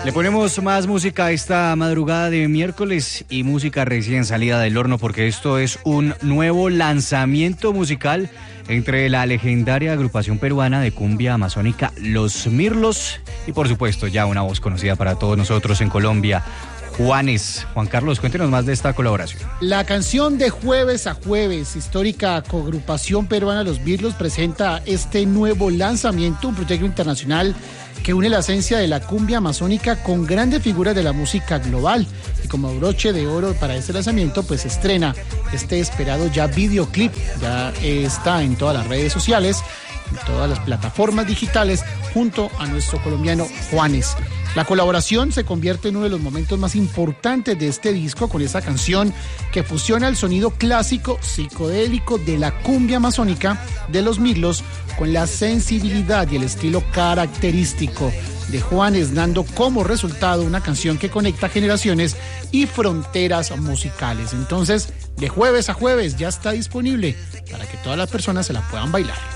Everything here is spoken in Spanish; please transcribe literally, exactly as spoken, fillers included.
Le ponemos más música esta madrugada de miércoles y música recién salida del horno porque esto es un nuevo lanzamiento musical entre la legendaria agrupación peruana de cumbia amazónica Los Mirlos y por supuesto ya una voz conocida para todos nosotros en Colombia, Juanes. Juan Carlos, cuéntenos más de esta colaboración. La canción de Jueves a Jueves, histórica coagrupación peruana Los Mirlos, presenta este nuevo lanzamiento, un proyecto internacional que une la esencia de la cumbia amazónica con grandes figuras de la música global. Y como broche de oro para este lanzamiento, pues se estrena este esperado ya videoclip. Ya está en todas las redes sociales, en todas las plataformas digitales, junto a nuestro colombiano Juanes. La colaboración se convierte en uno de los momentos más importantes de este disco con esa canción que fusiona el sonido clásico psicodélico de la cumbia amazónica de Los Mirlos con la sensibilidad y el estilo característico de Juanes, dando como resultado una canción que conecta generaciones y fronteras musicales. Entonces, de Jueves a Jueves ya está disponible para que todas las personas se la puedan bailar.